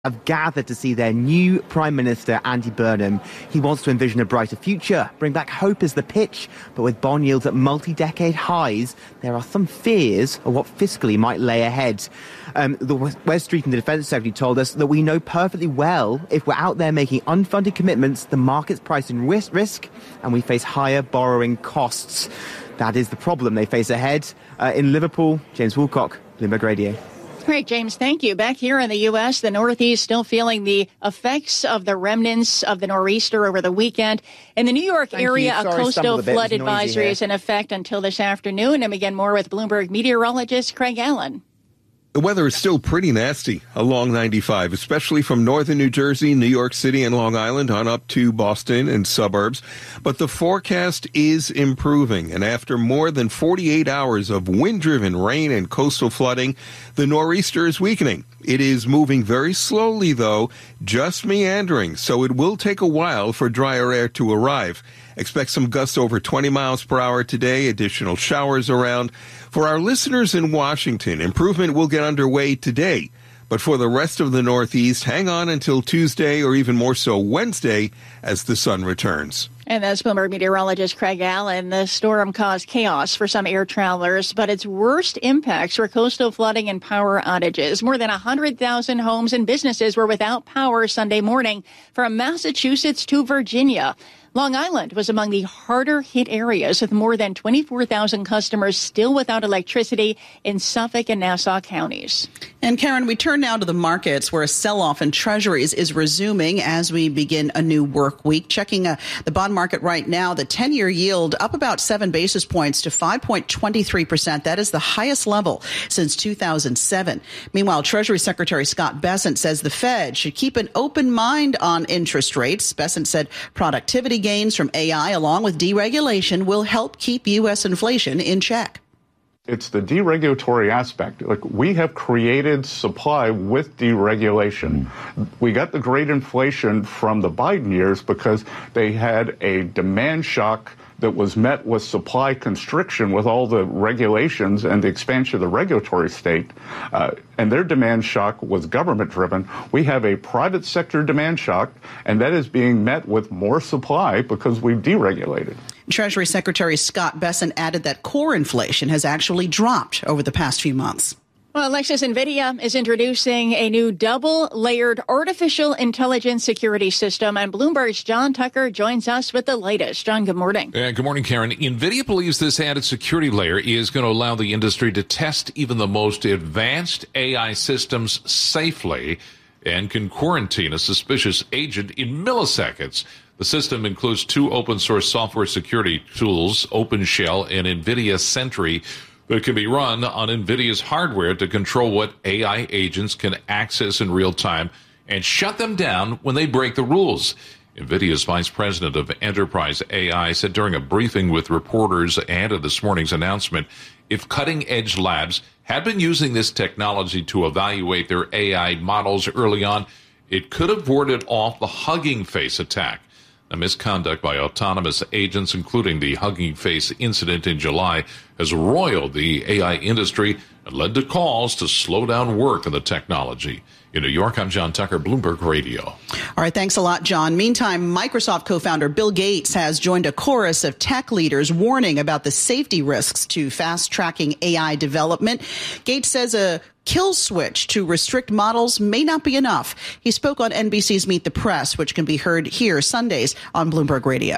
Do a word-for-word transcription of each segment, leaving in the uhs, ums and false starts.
have gathered to see their new Prime Minister, Andy Burnham. He wants to envision a brighter future, bring back hope as the pitch. But with bond yields at multi-decade highs, there are some fears of what fiscally might lay ahead. Um, the West Street and the Defence Secretary told us that we know perfectly well if we're out there making unfunded commitments, the market's pricing risk, risk and we face higher borrowing costs. That is the problem they face ahead. Uh, in Liverpool, James Woolcock, Bloomberg Radio. Great, James. Thank you. Back here in the U S, the Northeast still feeling the effects of the remnants of the nor'easter over the weekend. In the New York Thank area, a coastal a flood advisory is in effect until this afternoon. And again, more with Bloomberg meteorologist Craig Allen. The weather is still pretty nasty along ninety-five, especially from northern New Jersey, New York City, and Long Island on up to Boston and suburbs. But the forecast is improving. And after more than forty-eight hours of wind-driven rain and coastal flooding, the nor'easter is weakening. It is moving very slowly, though, just meandering, so it will take a while for drier air to arrive. Expect some gusts over twenty miles per hour today, additional showers around. For our listeners in Washington, improvement will get underway today. But for the rest of the Northeast, hang on until Tuesday or even more so Wednesday as the sun returns. And that's Bloomberg meteorologist Craig Allen. The storm caused chaos for some air travelers, but its worst impacts were coastal flooding and power outages. More than one hundred thousand homes and businesses were without power Sunday morning from Massachusetts to Virginia. Long Island was among the harder-hit areas, with more than twenty-four thousand customers still without electricity in Suffolk and Nassau counties. And Karen, we turn now to the markets, where a sell-off in treasuries is resuming as we begin a new work week. Checking uh, the bond market right now, the ten-year yield up about seven basis points to five point two three percent. That is the highest level since two thousand seven. Meanwhile, Treasury Secretary Scott Bessent says the Fed should keep an open mind on interest rates. Bessent said productivity gains from A I along with deregulation will help keep U S inflation in check. It's the deregulatory aspect. Like, we have created supply with deregulation. We got the great inflation from the Biden years because they had a demand shock that was met with supply constriction with all the regulations and the expansion of the regulatory state. Uh, and their demand shock was government driven. We have a private sector demand shock, and that is being met with more supply because we've deregulated. Treasury Secretary Scott Bessent added that core inflation has actually dropped over the past few months. Well, Alexis, NVIDIA is introducing a new double-layered artificial intelligence security system, and Bloomberg's John Tucker joins us with the latest. John, good morning. Uh, good morning, Karen. NVIDIA believes this added security layer is going to allow the industry to test even the most advanced A I systems safely and can quarantine a suspicious agent in milliseconds. The system includes two open-source software security tools, OpenShell and NVIDIA Sentry, that can be run on NVIDIA's hardware to control what A I agents can access in real time and shut them down when they break the rules. NVIDIA's Vice President of Enterprise A I said during a briefing with reporters ahead of this morning's announcement, if cutting-edge labs had been using this technology to evaluate their A I models early on, it could have warded off the Hugging Face attack. The misconduct by autonomous agents, including the Hugging Face incident in July, has roiled the A I industry and led to calls to slow down work on the technology. In New York, I'm John Tucker, Bloomberg Radio. All right, thanks a lot, John. Meantime, Microsoft co-founder Bill Gates has joined a chorus of tech leaders warning about the safety risks to fast-tracking A I development. Gates says a kill switch to restrict models may not be enough. He spoke on N B C's Meet the Press, which can be heard here Sundays on Bloomberg Radio.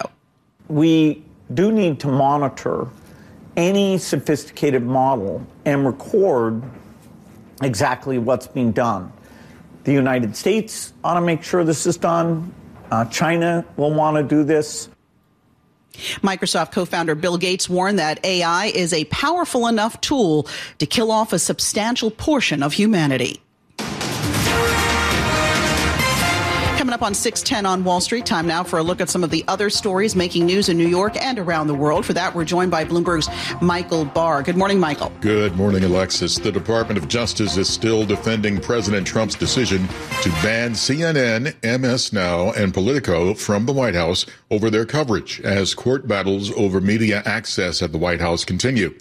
We do need to monitor any sophisticated model and record exactly what's being done. The United States ought to make sure this is done. Uh, China will want to do this. Microsoft co-founder Bill Gates warned that A I is a powerful enough tool to kill off a substantial portion of humanity. Coming up on six ten on Wall Street, time now for a look at some of the other stories making news in New York and around the world. For that, we're joined by Bloomberg's Michael Barr. Good morning, Michael. Good morning, Alexis. The Department of Justice is still defending President Trump's decision to ban C N N, M S Now, and Politico from the White House over their coverage as court battles over media access at the White House continue.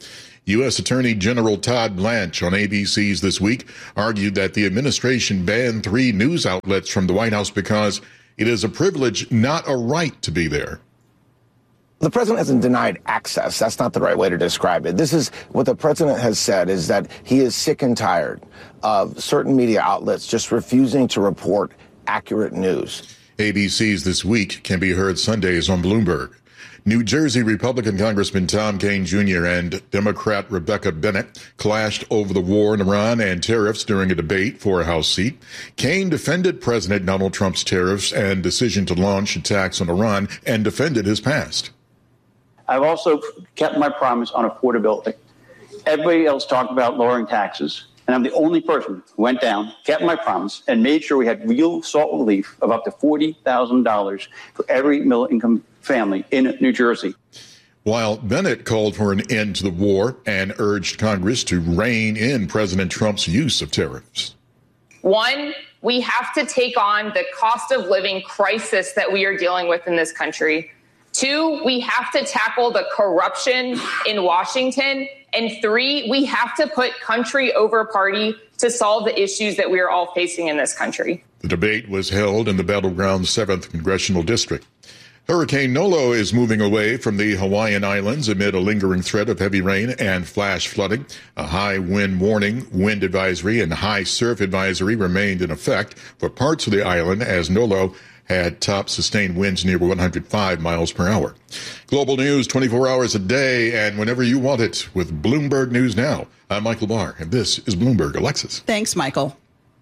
U S. Attorney General Todd Blanche on A B C's This Week argued that the administration banned three news outlets from the White House because it is a privilege, not a right, to be there. The president hasn't denied access. That's not the right way to describe it. This is what the president has said, is that he is sick and tired of certain media outlets just refusing to report accurate news. A B C's This Week can be heard Sundays on Bloomberg. New Jersey Republican Congressman Tom Kean Junior and Democrat Rebecca Bennett clashed over the war in Iran and tariffs during a debate for a House seat. Kean defended President Donald Trump's tariffs and decision to launch attacks on Iran and defended his past. I've also kept my promise on affordability. Everybody else talked about lowering taxes, and I'm the only person who went down, kept my promise, and made sure we had real SALT relief of up to forty thousand dollars for every middle-income family in New Jersey. While Bennett called for an end to the war and urged Congress to rein in President Trump's use of tariffs. One, we have to take on the cost of living crisis that we are dealing with in this country. Two, we have to tackle the corruption in Washington. And three, we have to put country over party to solve the issues that we are all facing in this country. The debate was held in the battleground seventh Congressional District. Hurricane Nolo is moving away from the Hawaiian Islands amid a lingering threat of heavy rain and flash flooding. A high wind warning, wind advisory, and high surf advisory remained in effect for parts of the island as Nolo had top sustained winds near one hundred five miles per hour. Global news twenty-four hours a day and whenever you want it with Bloomberg News Now. I'm Michael Barr, and this is Bloomberg. Alexis. Thanks, Michael.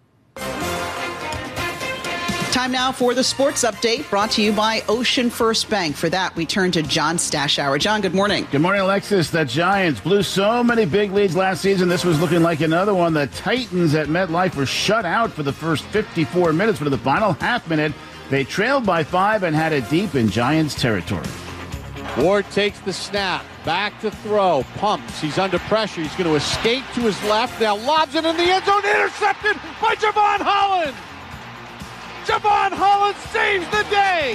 Time now for the sports update brought to you by Ocean First Bank. For that, we turn to John Stashower. John, good morning. Good morning, Alexis. The Giants blew so many big leads last season. This was looking like another one. The Titans at MetLife were shut out for the first fifty-four minutes, but in the final half minute, they trailed by five and had it deep in Giants territory. Ward takes the snap, back to throw, pumps. He's under pressure. He's going to escape to his left. Now lobs it in the end zone, intercepted by Javon Holland. Javon Holland saves the day.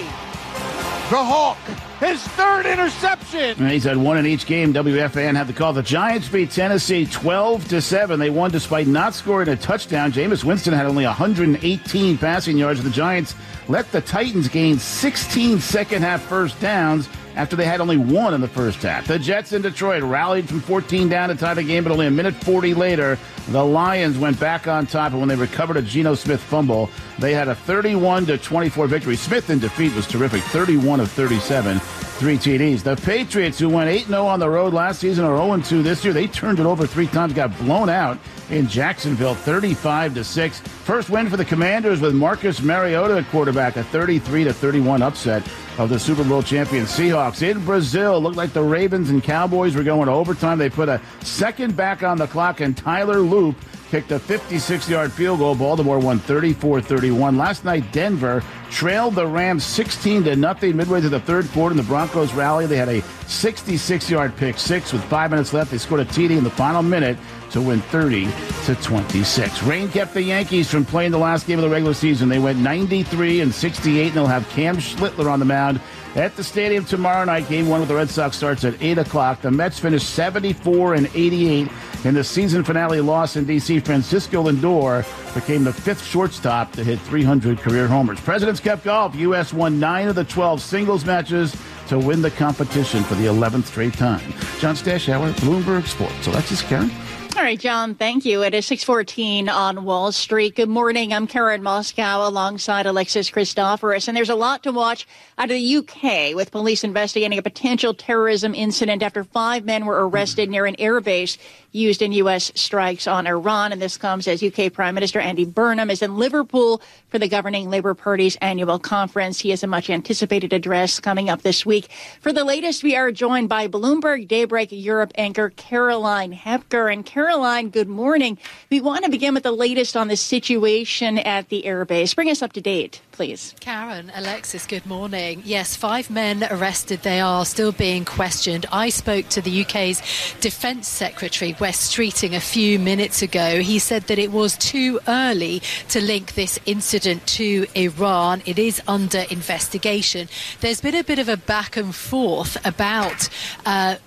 The Hawk, his third interception. And he's had one in each game. W F A N had the call. The Giants beat Tennessee twelve to seven. They won despite not scoring a touchdown. Jameis Winston had only one hundred eighteen passing yards. The Giants let the Titans gain sixteen second-half first downs after they had only one in the first half. The Jets in Detroit rallied from fourteen down to tie the game, but only a minute forty later, the Lions went back on top, and when they recovered a Geno Smith fumble, they had a thirty-one to twenty-four victory. Smith in defeat was terrific, thirty-one of thirty-seven, three T Ds. The Patriots, who went eight and oh on the road last season, are oh and two this year. They turned it over three times, got blown out in Jacksonville, thirty-five to six. First win for the Commanders with Marcus Mariota at quarterback, a thirty-three to thirty-one upset of the Super Bowl champion Seahawks. In Brazil, looked like the Ravens and Cowboys were going to overtime. They put a second back on the clock, and Tyler Loop kicked a fifty-six-yard field goal. Baltimore won thirty-four thirty-one. Last night, Denver trailed the Rams sixteen to nothing midway through the third quarter in the Broncos rally. They had a sixty-six-yard pick six with five minutes left. They scored a T D in the final minute to win thirty to twenty-six. Rain kept the Yankees from playing the last game of the regular season. They went ninety-three and sixty-eight, and they'll have Cam Schlittler on the mound at the stadium tomorrow night. Game one with the Red Sox starts at eight o'clock. The Mets finished seventy-four and eighty-eight in the season finale loss in D C. Francisco Lindor became the fifth shortstop to hit three hundred career homers. President's Cup golf. U S won nine of the twelve singles matches to win the competition for the eleventh straight time. John Stashower, Bloomberg Sports. Alexis, Karen. All right, John, thank you. It is six fourteen on Wall Street. Good morning. I'm Karen Moscow alongside Alexis Christoforous. And there's a lot to watch out of the U K with police investigating a potential terrorism incident after five men were arrested near an airbase used in U S strikes on Iran. And this comes as U K Prime Minister Andy Burnham is in Liverpool for the governing Labour Party's annual conference. He has a much anticipated address coming up this week. For the latest, we are joined by Bloomberg Daybreak Europe anchor Caroline Hepker. And Caroline, good morning. We want to begin with the latest on the situation at the airbase. Bring us up to date, please. Karen, Alexis, good morning. Yes, five men arrested. They are still being questioned. I spoke to the U K's Defence Secretary, Wes Streeting, a few minutes ago. He said that it was too early to link this incident to Iran. It is under investigation. There's been a bit of a back and forth about uh,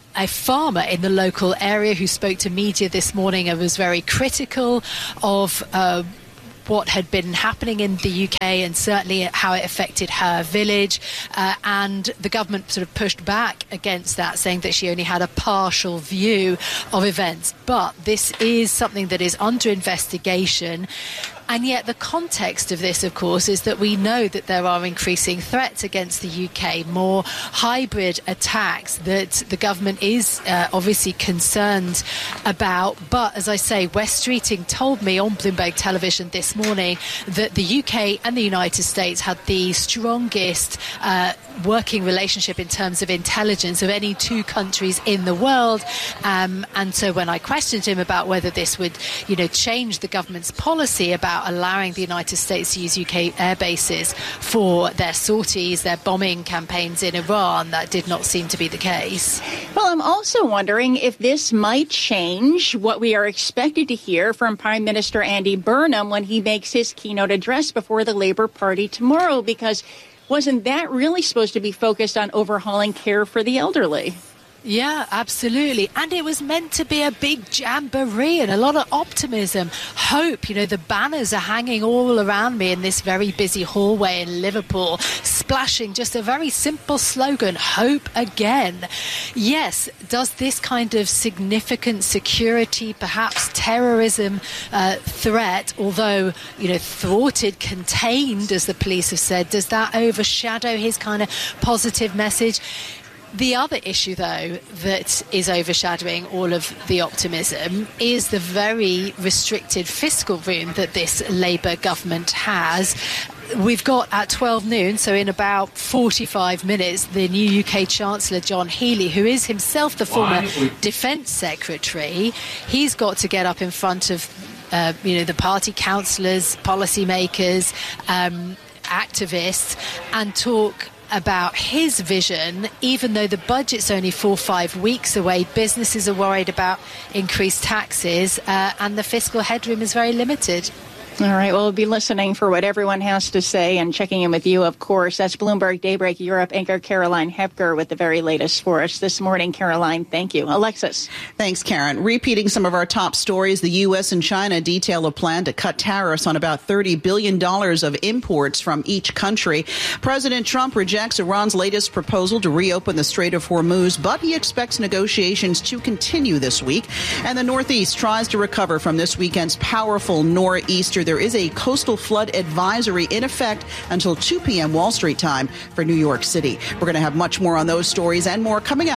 a farmer in the local area who spoke to media this morning and was very critical of uh, what had been happening in the U K and certainly how it affected her village. Uh, and the government sort of pushed back against that, saying that she only had a partial view of events. But this is something that is under investigation. And yet the context of this, of course, is that we know that there are increasing threats against the U K, more hybrid attacks that the government is uh, obviously concerned about. But as I say, Wes Streeting told me on Bloomberg Television this morning that the U K and the United States had the strongest uh, working relationship in terms of intelligence of any two countries in the world. Um, and so when I questioned him about whether this would, you know, change the government's policy about allowing the United States to use U K air bases for their sorties, their bombing campaigns in Iran, that did not seem to be the case. Well, I'm also wondering if this might change what we are expected to hear from Prime Minister Andy Burnham when he makes his keynote address before the Labour Party tomorrow, because wasn't that really supposed to be focused on overhauling care for the elderly? Yeah, absolutely. And it was meant to be a big jamboree and a lot of optimism, hope. You know, the banners are hanging all around me in this very busy hallway in Liverpool, splashing just a very simple slogan, hope again. Yes, does this kind of significant security, perhaps terrorism uh, threat, although, you know, thwarted, contained, as the police have said, does that overshadow his kind of positive message? The other issue, though, that is overshadowing all of the optimism is the very restricted fiscal room that this Labour government has. We've got at twelve noon, so in about forty-five minutes, the new U K Chancellor, John Healey, who is himself the former Defence Secretary, he's got to get up in front of, uh, you know, the party councillors, policymakers, um, activists, and talk about his vision. Even though the budget's only four or five weeks away, businesses are worried about increased taxes uh, and the fiscal headroom is very limited. All right, well, we'll be listening for what everyone has to say and checking in with you, of course. That's Bloomberg Daybreak Europe anchor Caroline Hepker with the very latest for us this morning. Caroline, thank you. Alexis. Thanks, Karen. Repeating some of our top stories, the U S and China detail a plan to cut tariffs on about thirty billion dollars of imports from each country. President Trump rejects Iran's latest proposal to reopen the Strait of Hormuz, but he expects negotiations to continue this week. And the Northeast tries to recover from this weekend's powerful nor'easter. There is a coastal flood advisory in effect until two p.m. Wall Street time for New York City. We're going to have much more on those stories and more coming up.